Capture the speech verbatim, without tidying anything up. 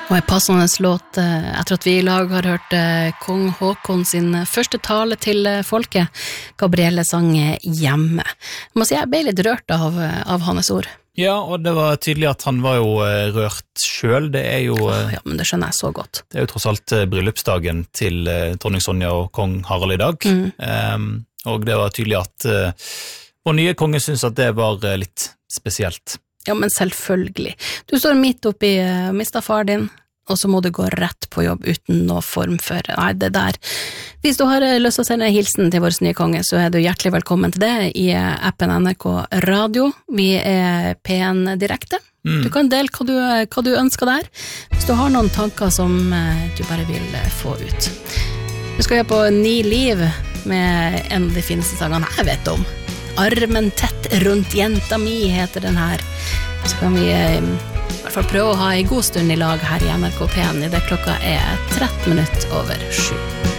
Og en passende låt etter at vi i lag har hørt Kong Håkon sin første tale til folket. Gabrielle sang Hjemme. Jeg må si jeg ble litt rørt av, av hans ord. Ja, og det var tydelig at han var jo rørt selv. Det er jo... Ja, men det skjønner jeg så godt. Det er jo tross alt bryllupsdagen til dronning Sonja og kong Harald i dag. Mm. Um, og det var tydelig at uh, vår nye konge synes at det var litt spesielt. Ja, men selvfølgelig. Du står midt oppi uh, mistet far din, og så må du gå rett på jobb uten noe form for, nei, det der. Hvis du har lyst til å sende hilsen til vår nye konge, så er du hjertelig velkommen til det i appen N R K Radio. Vi er P N direkte. Mm. Du kan dele hva du, hva du ønsker der, hvis du har noen tanker som uh, du bare vil uh, få ut. Du skal gjøre på Ni liv med en av de fineste sangene jeg vet om. Armen tett rundt jenta mi heter den her. Så kan vi eh, i hvert fall prøve å ha en god stund i lag her i N R K P N i det klokka er tretten minutter over sju.